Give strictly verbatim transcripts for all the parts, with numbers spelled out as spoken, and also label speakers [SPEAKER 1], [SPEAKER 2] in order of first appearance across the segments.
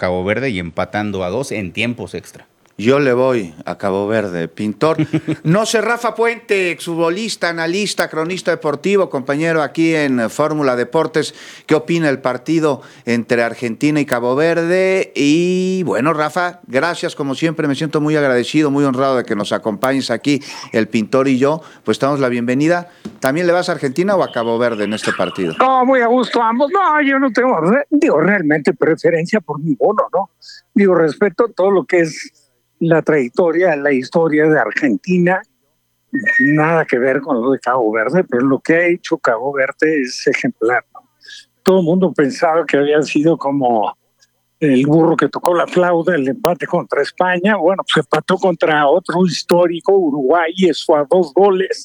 [SPEAKER 1] Cabo Verde y empatando a dos en tiempos extra.
[SPEAKER 2] Yo le voy a Cabo Verde, Pintor. No sé, Rafa Puente, exfutbolista, analista, cronista deportivo, compañero aquí en Fórmula Deportes. ¿Qué opina el partido entre Argentina y Cabo Verde? Y bueno, Rafa, gracias como siempre. Me siento muy agradecido, muy honrado de que nos acompañes aquí, el Pintor y yo. Pues damos la bienvenida. ¿También le vas a Argentina o a Cabo Verde en este partido?
[SPEAKER 3] No, muy a gusto ambos. No, yo no tengo, digo, realmente preferencia por ninguno, ¿no? Digo, respeto todo lo que es la trayectoria, la historia de Argentina, nada que ver con lo de Cabo Verde, pero lo que ha hecho Cabo Verde es ejemplar, ¿no? Todo el mundo pensaba que había sido como el burro que tocó la flauta, el empate contra España. Bueno, pues empató contra otro histórico, Uruguay, y eso a dos goles.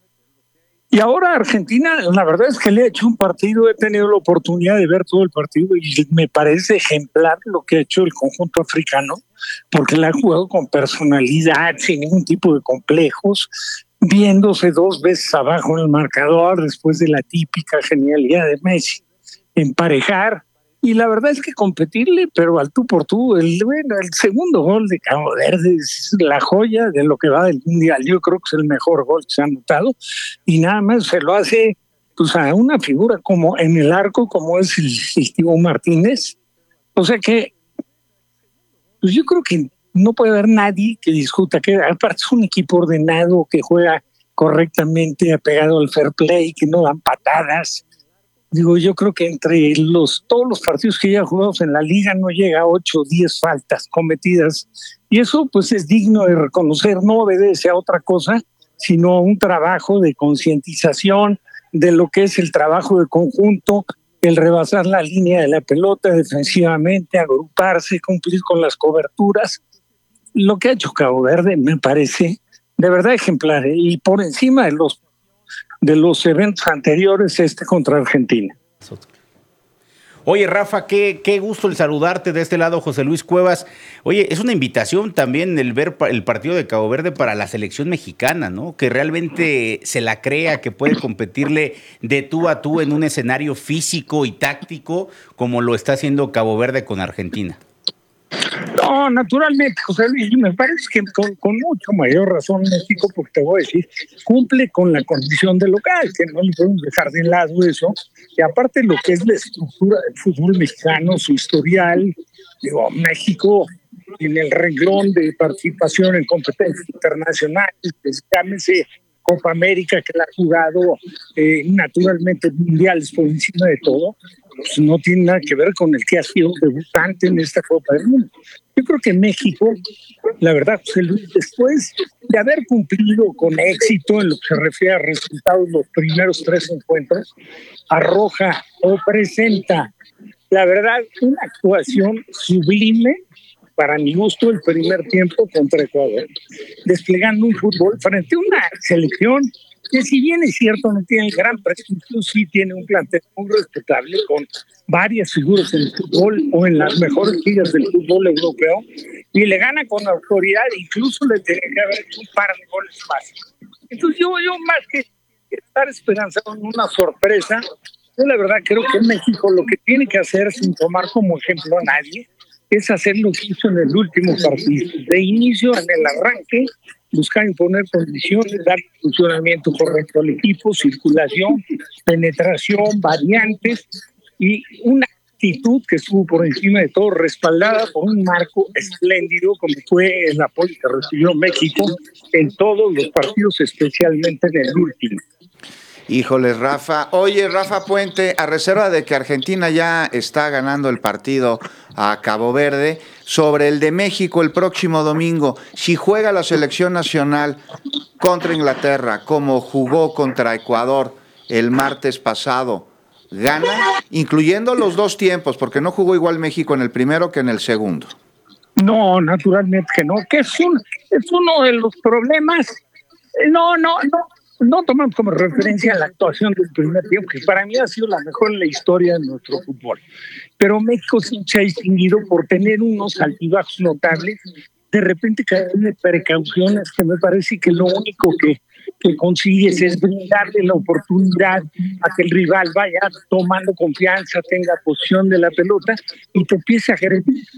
[SPEAKER 3] Y ahora Argentina, la verdad es que le ha hecho un partido, he tenido la oportunidad de ver todo el partido y me parece ejemplar lo que ha hecho el conjunto africano, porque la ha jugado con personalidad, sin ningún tipo de complejos, viéndose dos veces abajo en el marcador después de la típica genialidad de Messi, emparejar. Y la verdad es que competirle, pero al tú por tú, el, bueno, el segundo gol de Cabo Verde es la joya de lo que va del Mundial. Yo creo que es el mejor gol que se ha anotado y nada más se lo hace pues, a una figura como en el arco, como es el, el Dibu Martínez. O sea que pues yo creo que no puede haber nadie que discuta que aparte es un equipo ordenado, que juega correctamente, apegado al fair play, que no dan patadas. Digo, yo creo que entre los todos los partidos que ya jugamos en la liga no llega a ocho o diez faltas cometidas. Y eso pues es digno de reconocer, no obedece a otra cosa, sino a un trabajo de concientización de lo que es el trabajo de conjunto, el rebasar la línea de la pelota defensivamente, agruparse, cumplir con las coberturas. Lo que ha hecho Cabo Verde me parece de verdad ejemplar, ¿eh? Y por encima de los de los eventos anteriores, este contra Argentina.
[SPEAKER 1] Oye, Rafa, qué, qué gusto el saludarte de este lado, José Luis Cuevas. Oye, es una invitación también el ver el partido de Cabo Verde para la selección mexicana, ¿no? Que realmente se la crea, que puede competirle de tú a tú en un escenario físico y táctico como lo está haciendo Cabo Verde con Argentina.
[SPEAKER 3] No, naturalmente, José Luis, me parece que con, con mucho mayor razón México, porque te voy a decir, cumple con la condición de local, que no le podemos dejar de lado eso, y aparte lo que es la estructura del fútbol mexicano, su historial, digo, México en el renglón de participación en competencias internacionales, pues, llámese Copa América, que la ha jugado, eh, naturalmente mundiales por encima de todo, pues no tiene nada que ver con el que ha sido debutante en esta Copa del Mundo. Yo creo que México, la verdad, José Luis, después de haber cumplido con éxito en lo que se refiere a resultados los primeros tres encuentros, arroja o presenta, la verdad, una actuación sublime, para mi gusto, el primer tiempo contra Ecuador, desplegando un fútbol frente a una selección que, si bien es cierto, no tiene el gran prestigio, sí tiene un plantel muy respetable con varias figuras en el fútbol o en las mejores ligas del fútbol europeo, y le gana con autoridad, incluso le tiene que haber hecho un par de goles más. Entonces yo, yo más que estar esperanzado en una sorpresa, yo la verdad creo que México lo que tiene que hacer, sin tomar como ejemplo a nadie, es hacer lo que hizo en el último partido. De inicio, en el arranque, buscar imponer condiciones, dar funcionamiento correcto al equipo, circulación, penetración, variantes y una actitud que estuvo por encima de todo, respaldada por un marco espléndido, como fue el apoyo que recibió México en todos los partidos, especialmente en el último.
[SPEAKER 2] Híjole, Rafa. Oye, Rafa Puente, a reserva de que Argentina ya está ganando el partido a Cabo Verde, sobre el de México el próximo domingo, si juega la selección nacional contra Inglaterra, como jugó contra Ecuador el martes pasado, ¿gana? Incluyendo los dos tiempos, porque no jugó igual México en el primero que en el segundo.
[SPEAKER 3] No, naturalmente que no, que es, un, es uno de los problemas. No, no, no. No tomamos como referencia la actuación del primer tiempo, que para mí ha sido la mejor en la historia de nuestro fútbol. Pero México sí se ha distinguido por tener unos altibajos notables, de repente caer de precauciones, que me parece que lo único que, que consigues es brindarle la oportunidad a que el rival vaya tomando confianza, tenga posición de la pelota y te empiece a generar